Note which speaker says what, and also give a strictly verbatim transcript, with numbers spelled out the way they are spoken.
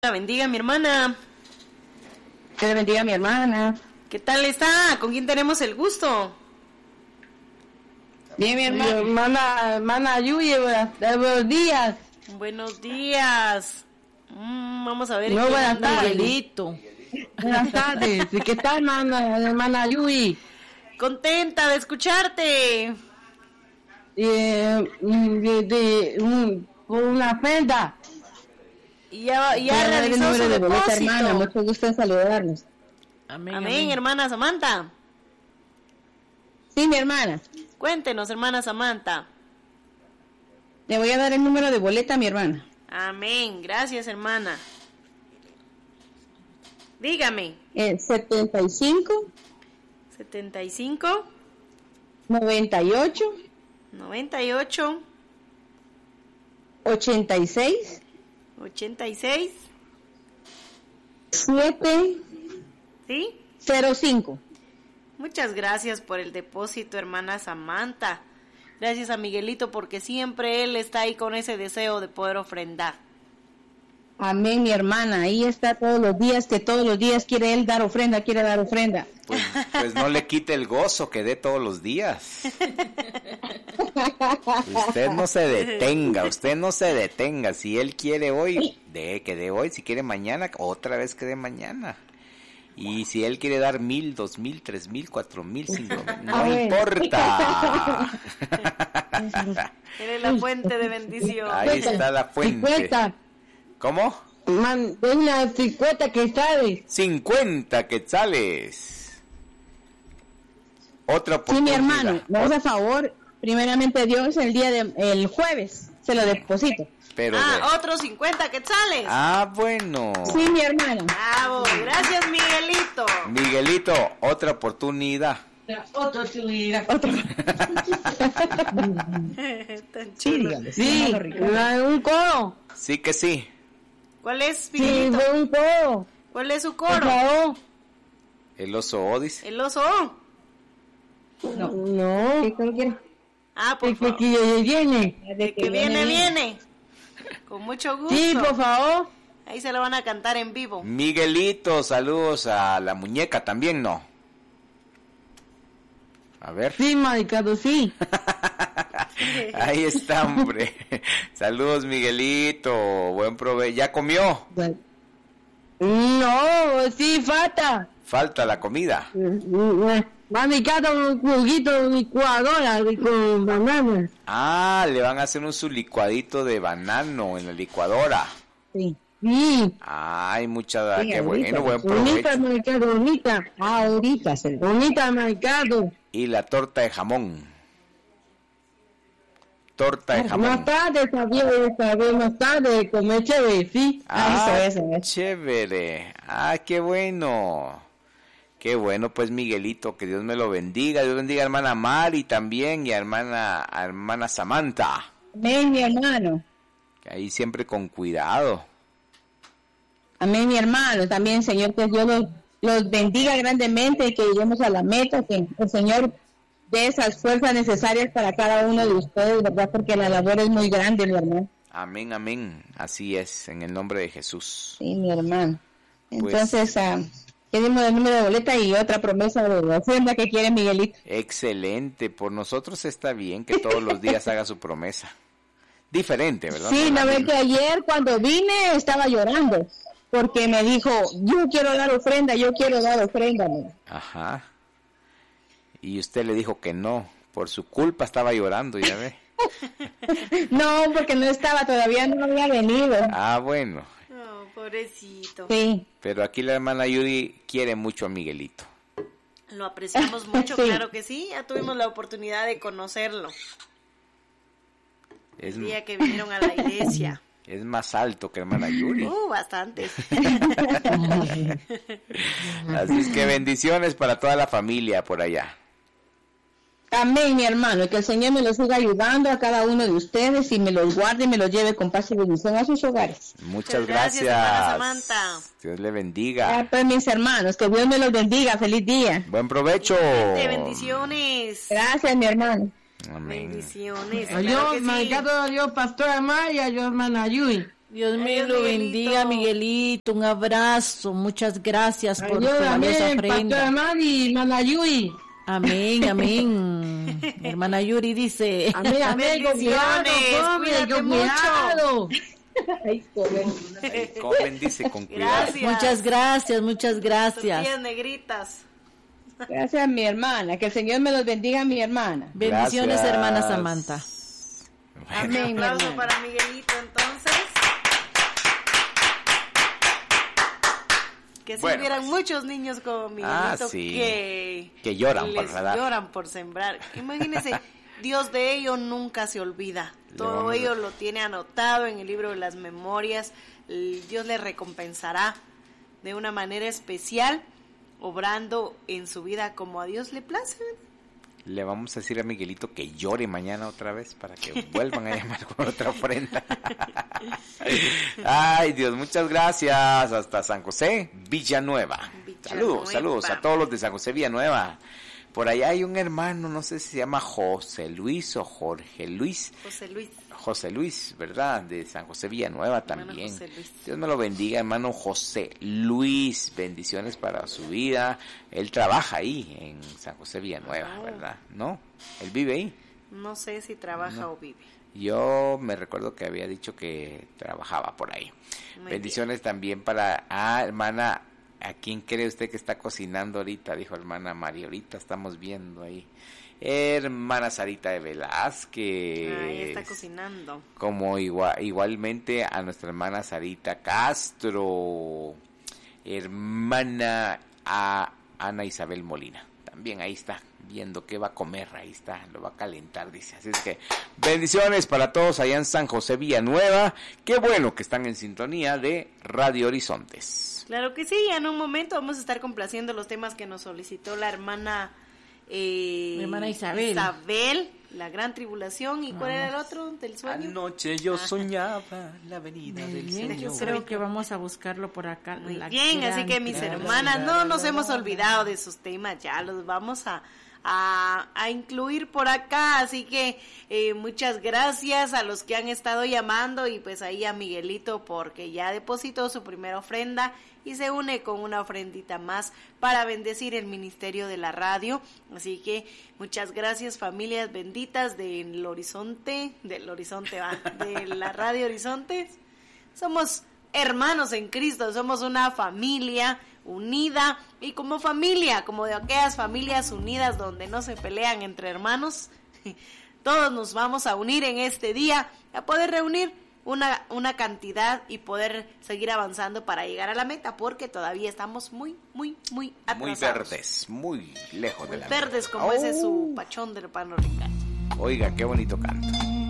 Speaker 1: La bendiga, mi hermana.
Speaker 2: Que le bendiga, mi hermana.
Speaker 1: ¿Qué tal está? ¿Con quién tenemos el gusto?
Speaker 2: Bien, mi hermana. Mi hermana, hermana Yuyi, buenos días.
Speaker 1: Buenos días. Mm, vamos a ver.
Speaker 2: No, buenas tardes.
Speaker 1: Miguelito.
Speaker 2: Buenas tardes. ¿Qué tal, hermana, hermana Yuyi?
Speaker 1: Contenta de escucharte.
Speaker 2: Eh, de, de, un, por una ofrenda.
Speaker 1: Y ya, ya realizó su
Speaker 2: de
Speaker 1: depósito.
Speaker 2: Boleta, hermana, mucho gusto en saludarnos.
Speaker 1: Amén, amén, amén, hermana Samantha.
Speaker 2: Sí, mi hermana.
Speaker 1: Cuéntenos, hermana Samantha.
Speaker 2: Le voy a dar el número de boleta a mi hermana.
Speaker 1: Amén, gracias, hermana. Dígame.
Speaker 2: Eh, setenta y cinco.
Speaker 1: setenta y cinco.
Speaker 2: noventa y ocho.
Speaker 1: noventa y ocho.
Speaker 2: ochenta y seis.
Speaker 1: ochenta y seis.
Speaker 2: siete.
Speaker 1: ¿Sí?
Speaker 2: cero cinco.
Speaker 1: Muchas gracias por el depósito, hermana Samantha. Gracias a Miguelito porque siempre él está ahí con ese deseo de poder ofrendar.
Speaker 2: Amén, mi hermana. Ahí está todos los días, que todos los días quiere él dar ofrenda, quiere dar ofrenda.
Speaker 3: Pues, pues no le quite el gozo que dé todos los días. Usted no se detenga, usted no se detenga. Si él quiere hoy, de que dé hoy. Si quiere mañana, otra vez que dé mañana. Y si él quiere dar mil, dos mil, tres mil, cuatro mil, cinco mil, no importa.
Speaker 1: Él es la fuente de bendición.
Speaker 3: Ahí está la fuente.
Speaker 2: cincuenta.
Speaker 3: ¿Cómo?
Speaker 2: Man, una cincuenta quetzales.
Speaker 3: cincuenta quetzales. Otra oportunidad.
Speaker 2: Sí, mi hermano, me hace favor, primeramente Dios, el día de el jueves, se lo deposito.
Speaker 3: Pero
Speaker 1: ah,
Speaker 3: de...
Speaker 1: otros cincuenta quetzales.
Speaker 3: Ah, bueno.
Speaker 2: Sí, mi hermano.
Speaker 1: Bravo, gracias, Miguelito.
Speaker 3: Miguelito, otra oportunidad.
Speaker 2: Otra oportunidad. Otra.
Speaker 1: Tan
Speaker 2: Sí,
Speaker 1: chulo.
Speaker 2: dígale, sí, un coro.
Speaker 3: Sí que sí.
Speaker 1: ¿Cuál es,
Speaker 2: Sí,
Speaker 1: Miguelito?
Speaker 2: fue un coro.
Speaker 1: ¿Cuál es su
Speaker 2: Por
Speaker 1: coro?
Speaker 2: favor.
Speaker 3: El oso Odis.
Speaker 1: El oso O.
Speaker 2: No, no. ¿Qué coro quiere?
Speaker 1: Ah, por
Speaker 2: El
Speaker 1: favor.
Speaker 2: que que viene.
Speaker 1: El que viene, viene. Con mucho gusto.
Speaker 2: Sí, por favor.
Speaker 1: Ahí se lo van a cantar en vivo.
Speaker 3: Miguelito, saludos a la muñeca también, ¿no? A ver.
Speaker 2: Sí, maricado, sí.
Speaker 3: Ahí está, hombre. Saludos, Miguelito. Buen provecho. ¿Ya comió?
Speaker 2: No, sí, falta.
Speaker 3: Falta la comida.
Speaker 2: Maricado, un juguito de licuadora con bananas.
Speaker 3: Ah, le van a hacer un su licuadito de banano en la licuadora.
Speaker 2: Sí. Sí.
Speaker 3: Ay, mucha,
Speaker 2: Sí,
Speaker 3: qué
Speaker 2: ahorita.
Speaker 3: bueno, buen
Speaker 2: Bonita,
Speaker 3: provecho.
Speaker 2: maricado, bonita. Ah, ahorita, sí. Bonita, maricado.
Speaker 3: Y la torta de jamón. Torta de jamón.
Speaker 2: Más tarde, sabía, sabía, más tarde, comer chévere, sí.
Speaker 3: Ah,
Speaker 2: eso, eso, eso.
Speaker 3: chévere. Ah, qué bueno. Qué bueno, pues, Miguelito, que Dios me lo bendiga. Dios bendiga a hermana Mari también y a hermana, a hermana Samantha.
Speaker 2: Amén, mi hermano.
Speaker 3: Que ahí siempre con cuidado.
Speaker 2: Amén, mi hermano. También, Señor, que Dios los, los bendiga grandemente y que lleguemos a la meta, que el Señor dé esas fuerzas necesarias para cada uno de ustedes, ¿verdad? Porque la labor es muy grande, mi hermano.
Speaker 3: Amén, amén. Así es, en el nombre de Jesús.
Speaker 2: Sí, mi hermano.
Speaker 3: Pues,
Speaker 2: Entonces, uh, queremos el número de boleta y otra promesa de la ofrenda que quiere Miguelito.
Speaker 3: excelente. Por nosotros está bien que todos los días haga su promesa. Diferente, ¿verdad?
Speaker 2: Sí,
Speaker 3: No
Speaker 2: la
Speaker 3: la
Speaker 2: vez
Speaker 3: misma.
Speaker 2: que ayer cuando vine estaba llorando porque me dijo, yo quiero dar ofrenda, yo quiero dar ofrenda. Mira.
Speaker 3: Ajá. Y usted le dijo que no. Por su culpa estaba llorando, ya ve.
Speaker 2: No, porque no estaba, todavía no había venido.
Speaker 3: Ah, bueno.
Speaker 1: Oh, pobrecito.
Speaker 2: Sí.
Speaker 3: Pero aquí la hermana Yuri quiere mucho a Miguelito.
Speaker 1: Lo apreciamos mucho,
Speaker 2: Sí.
Speaker 1: claro que sí. Ya tuvimos la oportunidad de conocerlo.
Speaker 3: Es,
Speaker 1: El día que vinieron a la iglesia.
Speaker 3: es más alto que hermana Yuri.
Speaker 1: Uh, bastante.
Speaker 3: Así es que bendiciones para toda la familia por allá.
Speaker 2: Amén, mi hermano, que el Señor me los siga ayudando a cada uno de ustedes y me los guarde y me los lleve con paz y bendición a sus hogares.
Speaker 3: Muchas
Speaker 1: gracias,
Speaker 3: gracias.
Speaker 1: hermana Samantha.
Speaker 3: Dios le bendiga.
Speaker 2: Ah, pues mis hermanos, que Dios me los bendiga, feliz día.
Speaker 3: Buen provecho.
Speaker 1: De bendiciones.
Speaker 2: Gracias, mi hermano.
Speaker 3: Amén.
Speaker 1: Bendiciones.
Speaker 2: Adiós,
Speaker 1: Claro que sí.
Speaker 2: maricado, adiós, pastora Maya, adiós, hermana Yui.
Speaker 4: Dios me
Speaker 1: Adiós,
Speaker 4: lo
Speaker 1: Miguelito.
Speaker 4: bendiga, Miguelito. Un abrazo. Muchas gracias por
Speaker 2: Adiós,
Speaker 4: tu valiosa
Speaker 2: amén,
Speaker 4: ofrenda.
Speaker 2: Pastor Mari, Manayui.
Speaker 4: Amén, amén. Mi hermana Yuri dice.
Speaker 2: Amén, amén, con cuidado,
Speaker 1: Bendiciones,
Speaker 2: come,
Speaker 1: cuídate
Speaker 2: con
Speaker 1: mucho.
Speaker 2: cuidado. Ay, come.
Speaker 3: Ahí comen, dice, con cuidado.
Speaker 1: Gracias.
Speaker 4: Muchas gracias, muchas gracias.
Speaker 1: Tortillas negritas.
Speaker 2: Gracias a mi hermana, que el Señor me los bendiga a mi hermana.
Speaker 4: Bendiciones,
Speaker 3: Gracias.
Speaker 4: hermana Samantha.
Speaker 2: Amén,
Speaker 1: Un
Speaker 2: mi
Speaker 1: aplauso
Speaker 2: hermana.
Speaker 1: para Miguelito, entonces. Que si
Speaker 3: Bueno,
Speaker 1: hubieran
Speaker 3: pues.
Speaker 1: muchos niños como Miguelito
Speaker 3: Ah, sí.
Speaker 1: que,
Speaker 3: Que lloran por
Speaker 1: les
Speaker 3: radar.
Speaker 1: lloran por sembrar. Imagínense, Dios de ellos nunca se olvida.
Speaker 3: Le
Speaker 1: Todo
Speaker 3: vamos a-
Speaker 1: ello lo tiene anotado en el libro de las memorias. El- Dios le recompensará de una manera especial, obrando en su vida como a Dios le place.
Speaker 3: Le vamos a decir a Miguelito que llore mañana otra vez para que vuelvan a llamar con otra ofrenda. Ay, Dios, muchas gracias. Hasta San José, Villanueva.
Speaker 1: Villanueva.
Speaker 3: Saludos, saludos a todos los de San José, Villanueva. Por allá hay un hermano, no sé si se llama José Luis o Jorge Luis.
Speaker 1: José Luis.
Speaker 3: José Luis, ¿verdad? De San José Villanueva
Speaker 1: Hermano
Speaker 3: también.
Speaker 1: José Luis.
Speaker 3: Dios me lo bendiga, hermano José Luis. Bendiciones para su vida. Él trabaja ahí en San José Villanueva,
Speaker 1: Oh.
Speaker 3: ¿verdad? ¿No? Él vive ahí.
Speaker 1: No sé si trabaja
Speaker 3: No.
Speaker 1: o vive.
Speaker 3: Yo me recuerdo que había dicho que trabajaba por ahí.
Speaker 1: Muy
Speaker 3: Bendiciones también para, ah, hermana, ¿a quién cree usted que está cocinando ahorita? Dijo hermana María, ahorita estamos viendo ahí. Hermana Sarita de Velázquez.
Speaker 1: Ahí está cocinando.
Speaker 3: Como igual, igualmente a nuestra hermana Sarita Castro. Hermana a Ana Isabel Molina. También ahí está, viendo qué va a comer, ahí está, lo va a calentar, dice. Así es que bendiciones para todos allá en San José Villanueva. Qué bueno que están en sintonía de Radio Horizontes.
Speaker 1: Claro que sí, en un momento vamos a estar complaciendo los temas que nos solicitó la hermana eh,
Speaker 4: Mi hermana Isabel.
Speaker 1: Isabel, la gran tribulación. ¿Y cuál era el otro del sueño?
Speaker 3: Anoche yo soñaba la venida del
Speaker 4: Bien, yo
Speaker 3: Señor.
Speaker 4: creo que vamos a buscarlo por acá.
Speaker 1: Muy
Speaker 4: La
Speaker 1: bien, así
Speaker 4: gran
Speaker 1: que mis
Speaker 4: tribulación.
Speaker 1: hermanas, no nos hemos olvidado de sus temas, ya los vamos a, a, a incluir por acá, así que eh, muchas gracias a los que han estado llamando y pues ahí a Miguelito porque ya depositó su primera ofrenda y se une con una ofrendita más para bendecir el ministerio de la radio, así que muchas gracias familias benditas del Horizonte, del Horizonte va, de la Radio Horizontes. Somos hermanos en Cristo, somos una familia unida y como familia, como de aquellas familias unidas donde no se pelean entre hermanos, todos nos vamos a unir en este día a poder reunir una, una cantidad y poder seguir avanzando para llegar a la meta porque todavía estamos muy, muy, muy atrasados.
Speaker 3: Muy verdes, muy lejos de la
Speaker 1: Verdes
Speaker 3: meta.
Speaker 1: como ese
Speaker 3: Oh.
Speaker 1: su pachón del pano rica.
Speaker 3: Oiga, qué bonito canto.